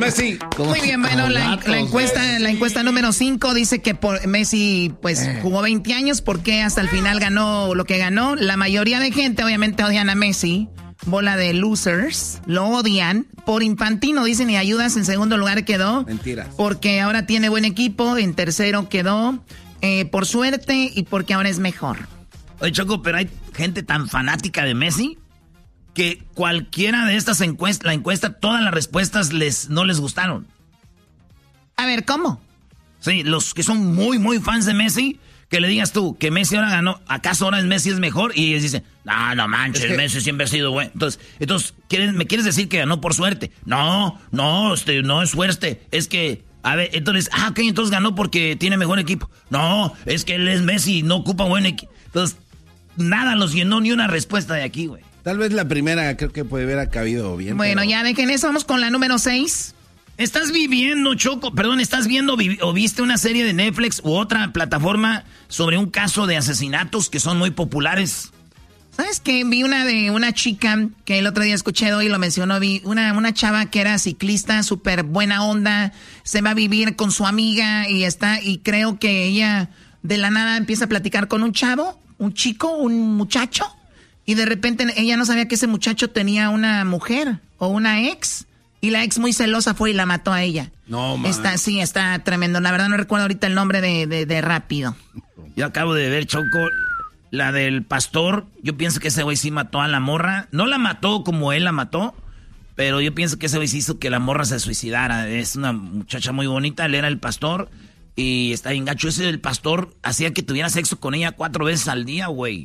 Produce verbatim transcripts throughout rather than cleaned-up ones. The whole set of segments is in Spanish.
Messi. Muy bien, bueno, la, la encuesta la encuesta número cinco dice que por Messi pues eh. jugó veinte años, porque hasta el final ganó lo que ganó. La mayoría de gente obviamente odian a Messi. Bola de losers, lo odian por infantino, dicen, y ayudas. En segundo lugar quedó. Mentiras. Porque ahora tiene buen equipo. En tercero quedó eh, por suerte y porque ahora es mejor. Oye, Choco, pero hay gente tan fanática de Messi que cualquiera de estas encuestas, la encuesta, todas las respuestas les no les gustaron. A ver, ¿cómo? Sí, los que son muy, muy fans de Messi, que le digas tú que Messi ahora ganó, ¿acaso ahora Messi es mejor? Y ellos dicen, no, no manches, es que Messi siempre ha sido bueno. Entonces, entonces ¿quieres, ¿me quieres decir que ganó por suerte? No, no, este, no es suerte, es que, a ver, entonces, ah, ok, entonces ganó porque tiene mejor equipo. No, es que él es Messi, no ocupa buen equipo. Entonces, nada los llenó, ni una respuesta de aquí, güey. Tal vez la primera creo que puede haber cabido bien. Bueno, pero... ya dejen eso, vamos con la número seis. ¿Estás viviendo, Choco, perdón, estás viendo vi- o viste una serie de Netflix u otra plataforma sobre un caso de asesinatos que son muy populares? ¿Sabes qué? Vi una de una chica que el otro día escuché hoy, lo mencionó, vi una, una chava que era ciclista, súper buena onda, se va a vivir con su amiga y está, y creo que ella de la nada empieza a platicar con un chavo, un chico, un muchacho, y de repente ella no sabía que ese muchacho tenía una mujer o una ex. Y la ex muy celosa fue y la mató a ella. No, man. Está, sí, está tremendo. La verdad no recuerdo ahorita el nombre de, de, de rápido. Yo acabo de ver, Choco, la del pastor. Yo pienso que ese güey sí mató a la morra. No la mató como él la mató, pero yo pienso que ese güey sí hizo que la morra se suicidara. Es una muchacha muy bonita, él era el pastor y está bien gacho. Ese del pastor hacía que tuviera sexo con ella cuatro veces al día, güey.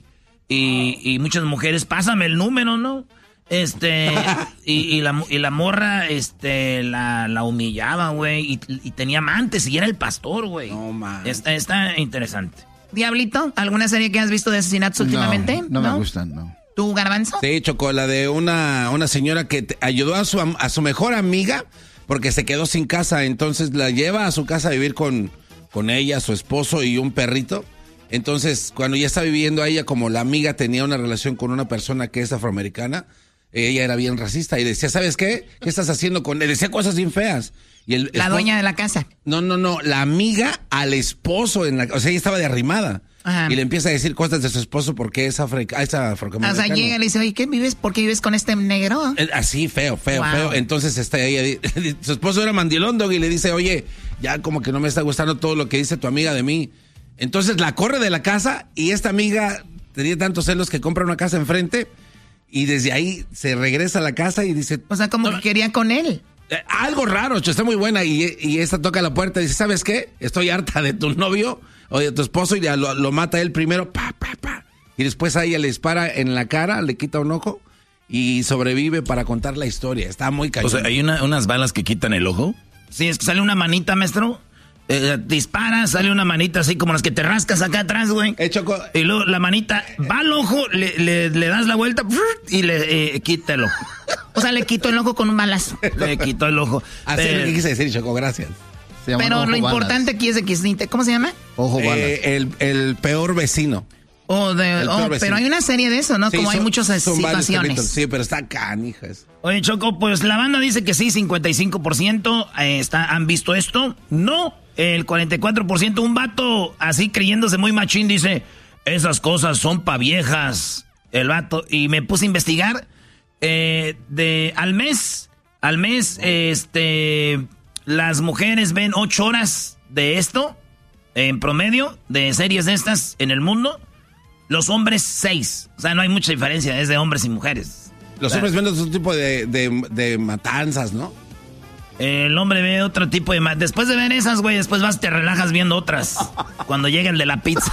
Y, y muchas mujeres, pásame el número, ¿no? Este, y, y, la, y la morra, este, la, la humillaba, güey, y, y tenía amantes, y era el pastor, güey. No, man. Está, está interesante. Diablito, ¿alguna serie que has visto de asesinatos últimamente? No, no, ¿no? me gustan, no. ¿Tú, Garbanzo? Sí, Choco, la de una, una señora que te ayudó a su, a su mejor amiga porque se quedó sin casa, entonces la lleva a su casa a vivir con, con ella, su esposo y un perrito. Entonces, cuando ya está viviendo a ella, como la amiga tenía una relación con una persona que es afroamericana, ella era bien racista y decía, ¿sabes qué? ¿Qué estás haciendo con él? Decía cosas bien feas. Y el la esposo, dueña de la casa. No, no, no, la amiga al esposo, en la, o sea, ella estaba de arrimada. Ajá. Y le empieza a decir cosas de su esposo porque es, africa, es afroamericano. O sea, llega y le dice, oye, ¿qué vives? ¿Por qué vives con este negro? Así, feo, feo, wow. feo. Entonces está ella, su esposo era mandilón, Dog, y le dice, oye, ya como que no me está gustando todo lo que dice tu amiga de mí. Entonces la corre de la casa y esta amiga tenía tantos celos que compra una casa enfrente. Y desde ahí se regresa a la casa y dice... O sea, como no, que quería con él. Eh, algo raro, está muy buena. Y, y esta toca la puerta y dice, ¿sabes qué? Estoy harta de tu novio o de tu esposo. Y ya lo, lo mata él primero. Pa, pa, pa. Y después a ella le dispara en la cara, le quita un ojo. Y sobrevive para contar la historia. Está muy cañón. O sea, ¿hay una, unas balas que quitan el ojo? Sí, es que sale una manita, maestro. Eh, dispara, sale una manita así como las que te rascas acá atrás, güey. Eh, Choco. Y luego la manita va al ojo, le, le, le das la vuelta y le eh, quita el ojo. O sea, le quitó el ojo con un balazo. Le quitó el ojo. Así es lo que quise decir, Choco, gracias. Pero lo importante aquí es de que... ¿Cómo se llama? Ojo balas. Eh, el, el peor vecino. Oh, de, oh pero hay una serie de eso, ¿no? Sí, como son, hay muchas situaciones. Sí, pero está canijas. Oye, Choco, pues la banda dice que sí, cincuenta y cinco por ciento eh, está, han visto esto. No, el cuarenta y cuatro por ciento, un vato así creyéndose muy machín, dice, esas cosas son pa' viejas. El vato, y me puse a investigar, eh, de al mes, al mes, este, las mujeres ven ocho horas de esto, en promedio, de series de estas en el mundo. Los hombres, seis. O sea, no hay mucha diferencia, es de hombres y mujeres. Los o sea, hombres ven otro tipo de, de, de matanzas, ¿no? El hombre ve otro tipo de matanzas. Después de ver esas, güey, después vas, te relajas viendo otras. Cuando llega el de la pizza.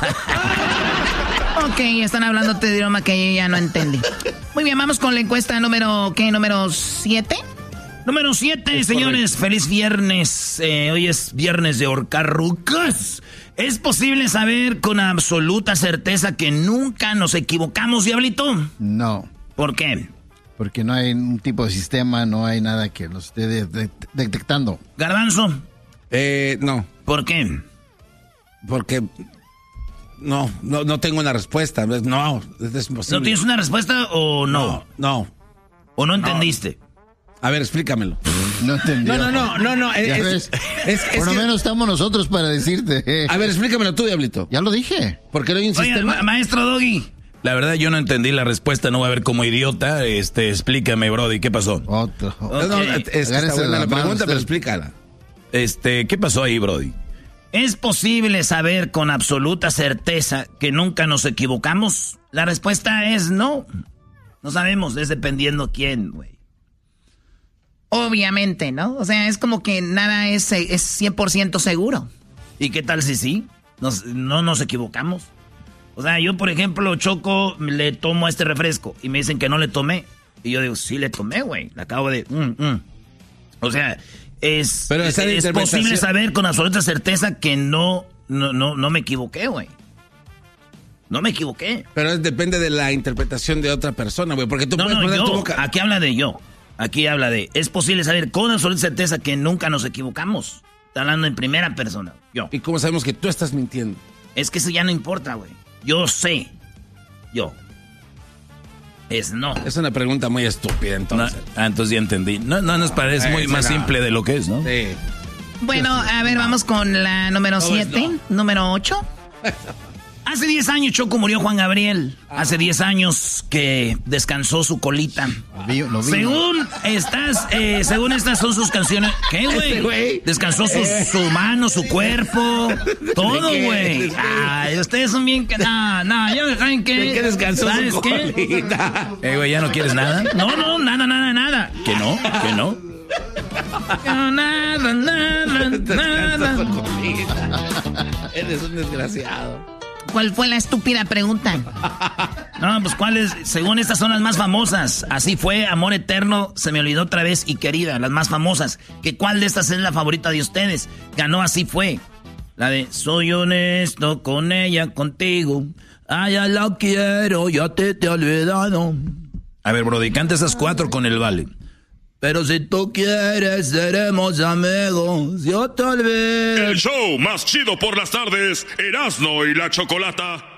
Ok, están hablando de idioma que yo ya no entendí. Muy bien, vamos con la encuesta número, ¿qué? ¿Número siete? Número siete, señores. Correcto. Feliz viernes. Eh, hoy es viernes de horcarrucas. ¿Es posible saber con absoluta certeza que nunca nos equivocamos, Diablito? No. ¿Por qué? Porque no hay un tipo de sistema, no hay nada que los esté de, de, detectando. ¿Garbanzo? Eh, no. ¿Por qué? Porque no, no, no tengo una respuesta. No, es imposible. ¿No tienes una respuesta o no? No. no. ¿O no entendiste? A ver, explícamelo. No entendí. No, no, no, no, no. Es, es, es, es Por lo que... menos estamos nosotros para decirte. A ver, explícamelo tú, Diablito. Ya lo dije. ¿Por qué no hay un Oye, sistema? ma- maestro Doggy. La verdad, yo no entendí la respuesta, no voy a ver como idiota. Este, explícame, Brody, ¿qué pasó? Otro. No, no, es que está Agárrese buena la la mano, pregunta, usted. pero explícala. Este, ¿qué pasó ahí, Brody? ¿Es posible saber con absoluta certeza que nunca nos equivocamos? La respuesta es no. No sabemos, es dependiendo quién, güey. Obviamente, ¿no? O sea, es como que nada es, es cien por ciento seguro. ¿Y qué tal si sí? Nos- no nos equivocamos. O sea, yo, por ejemplo, Choco, le tomo este refresco y me dicen que no le tomé. Y yo digo, sí le tomé, güey. Le acabo de... mm, mm. O sea, es, Pero esa es, es interpretación- posible saber con absoluta certeza que no, no, no, no me equivoqué, güey. No me equivoqué. Pero es, depende de la interpretación de otra persona, güey. Porque tú No, puedes no, poner yo. tu boca... Aquí habla de yo. Aquí habla de... Es posible saber con absoluta certeza que nunca nos equivocamos. Está hablando en primera persona. Yo. ¿Y cómo sabemos que tú estás mintiendo? Es que eso ya no importa, güey. Yo sé. Yo. Es no. Es una pregunta muy estúpida, No, entonces. ah, entonces ya entendí. No, no nos parece muy Eh, más será. simple de lo que es, ¿no? Sí. Bueno, a ver, vamos con la número Todo es siete. Número ocho. Hace diez años, Choco, murió Juan Gabriel. Hace diez años que descansó su colita. Lo vi, lo vi. Según estas, eh, según estas son sus canciones. ¿Qué, güey? Este güey. Descansó su, su mano, su cuerpo, todo, ¿De qué? güey. Ay, ustedes son bien que. No, no, ya saben qué. ¿De qué descansó ¿Sabes su qué? colita? Eh, güey, ¿ya no quieres nada? No, no, nada, nada, nada. ¿Que no? ¿Que no? No, nada, nada, Descansa su nada. colita. Eres un desgraciado. ¿Cuál fue la estúpida pregunta? No, pues cuáles, según estas son las más famosas. Así fue, Amor Eterno, Se me olvidó otra vez y Querida, las más famosas. ¿Que cuál de estas es la favorita de ustedes? Ganó Así fue. La de Soy honesto con ella, contigo. Ah, ya la quiero, ya te te he olvidado. A ver, Brody, canta esas cuatro con el vale. Pero si tú quieres, seremos amigos. Yo te olvido. El show más chido por las tardes, Erasmo y la Chocolata.